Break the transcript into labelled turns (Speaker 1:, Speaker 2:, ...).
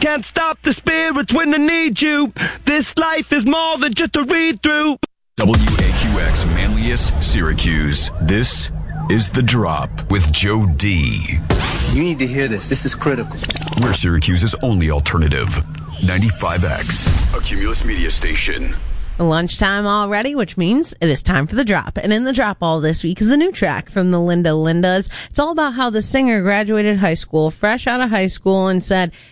Speaker 1: can't stop the spirits when I need you. This life is more than just a read-through.
Speaker 2: WAQX Manlius, Syracuse. This is The Drop with Joe D.
Speaker 3: You need to hear this. This is critical.
Speaker 2: We're Syracuse's only alternative. 95X, a Cumulus media station.
Speaker 4: Lunchtime already, which means it is time for The Drop. And in The Drop all this week is a new track from the Linda Lindas. It's all about how the singer graduated high school, fresh out of high school, and said,